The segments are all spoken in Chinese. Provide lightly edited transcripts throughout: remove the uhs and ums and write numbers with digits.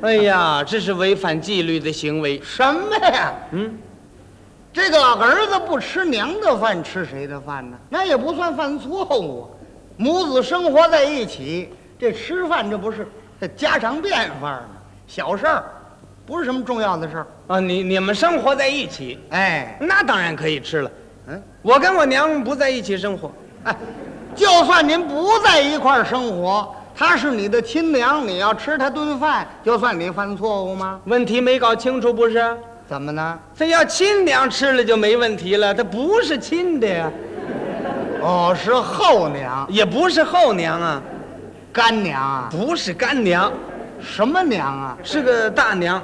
哎呀，这是违反纪律的行为。 什么呀？这个儿子不吃娘的饭，吃谁的饭呢？那也不算犯错误啊。母子生活在一起，这吃饭这不是家常便饭吗？小事儿，不是什么重要的事儿啊。你们生活在一起， 哎， 那当然可以吃了。我跟我娘不在一起生活。 哎，就算您不在一块儿生活，她是你的亲娘，你要吃她顿饭，就算你犯错误吗？ 问题没搞清楚不是？ 怎么呢？ 他要亲娘吃了就没问题了，他不是亲的呀。 哦，是后娘， 也不是后娘啊， 干娘啊？ 不是干娘， 什么娘啊？ 是个大娘。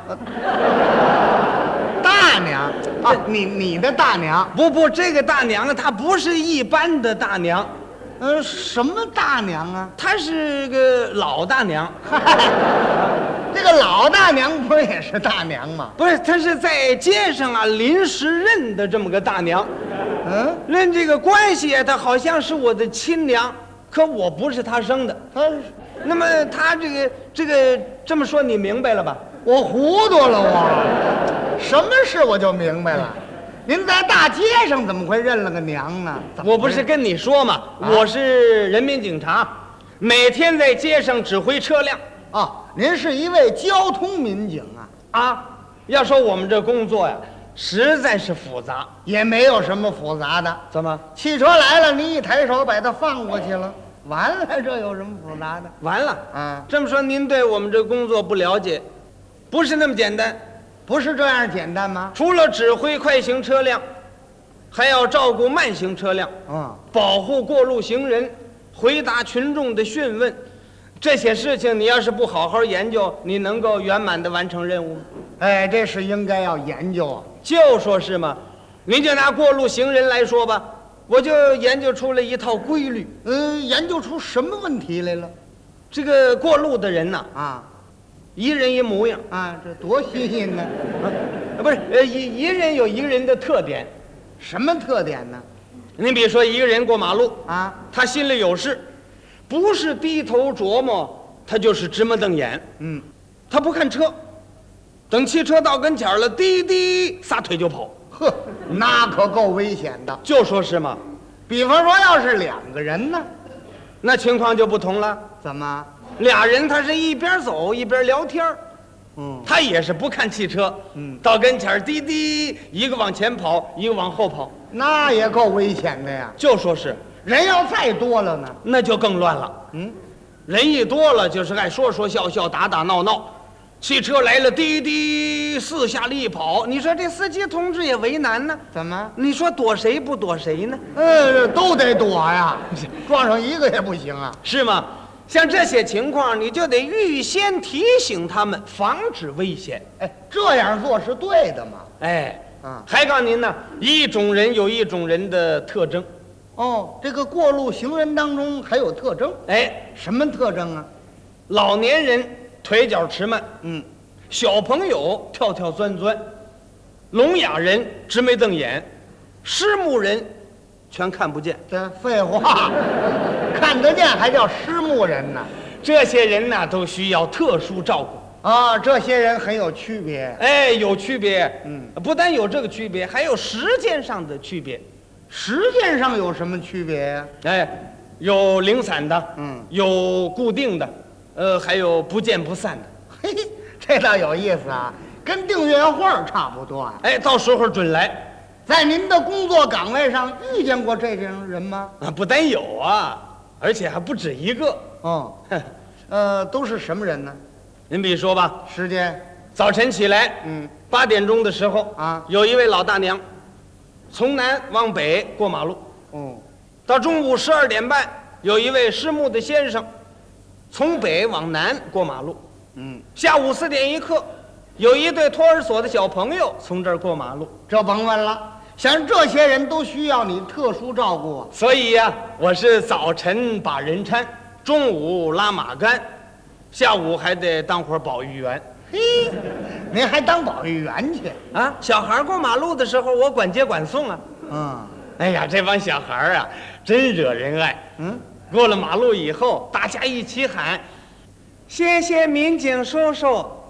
大娘啊，你的大娘？ 不，这个大娘啊，她不是一般的大娘。 什么大娘啊？ 她是个老大娘。 这个老大娘不是也是大娘吗？ 不是，她是在街上啊临时认的这么个大娘。论这个关系啊，她好像是我的亲娘，可我不是她生的。那么她这个这么说，你明白了吧？ 我糊涂了，我什么事我就明白了。您在大街上怎么会认了个娘呢？ 我不是跟你说吗？我是人民警察，每天在街上指挥车辆。 您是一位交通民警啊？ 要说我们这工作呀，实在是复杂。 也没有什么复杂的。 怎么？ 汽车来了，您一抬手把它放过去了，完了，这有什么复杂的？ 完了。这么说您对我们这工作不了解，不是那么简单。 不是这样简单吗？ 除了指挥快行车辆，还要照顾慢行车辆，保护过路行人，回答群众的讯问。这些事情你要是不好好研究，你能够圆满地完成任务吗？ 哎，这是应该要研究啊。 就说是嘛，您就拿过路行人来说吧，我就研究出了一套规律。 研究出什么问题来了？ 这个过路的人呐，一人一模样这多新鲜呢！ 不是，一人有一个人的特点。 什么特点呢？ 您比如说，一个人过马路他心里有事，不是低头琢磨，他就是直目瞪眼。他不看车，等汽车到跟前了，滴滴撒腿就跑。 呵，那可够危险的。 就说是嘛。 比方说，要是两个人呢， 那情况就不同了。 怎么？ 俩人他是一边走一边聊天他也是不看汽车，到跟前滴滴，一个往前跑，一个往后跑， 那也够危险的呀。 就说是人要再多了呢， 那就更乱了。人一多了就是爱说说笑笑，打打闹闹。汽车来了，滴滴四下里一跑，你说这司机同志也为难呢。 怎么？ 你说躲谁不躲谁呢？ 都得躲呀，撞上一个也不行啊。 是吗？像这些情况，你就得预先提醒他们，防止危险。 这样做是对的嘛？ 还告诉您呢，一种人有一种人的特征。 这个过路行人当中还有特征？什么特征啊？ 老年人腿脚迟慢，小朋友跳跳钻钻，聋哑人直眉瞪眼，失目人全看不见。 这废话，看得见还叫失目人呢？ 这些人呢，都需要特殊照顾。 这些人很有区别。 有区别。不但有这个区别，还有时间上的区别。 时间上有什么区别呀？ 有零散的，有固定的，还有不见不散的。 嘿，这倒有意思啊，跟订阅会差不多啊。 到时候准来。 在您的工作岗位上遇见过这种人吗？ 不但有啊，而且还不止一个。 都是什么人呢？ 您比如说吧， 时间早晨起来，8点钟的时候有一位老大娘，从南往北过马路。到中午12点半，有一位失目的先生，从北往南过马路。下午4点一刻，有一对托儿所的小朋友从这儿过马路。 这甭问了，像这些人都需要你特殊照顾啊。 所以呀，我是早晨把人搀，中午拉马杆，下午还得当会儿保育员。 嘿，您还当保育员去啊？小孩过马路的时候，我管接管送啊。哎呀，这帮小孩啊，真惹人爱。过了马路以后，大家一起喊：“谢谢民警叔叔，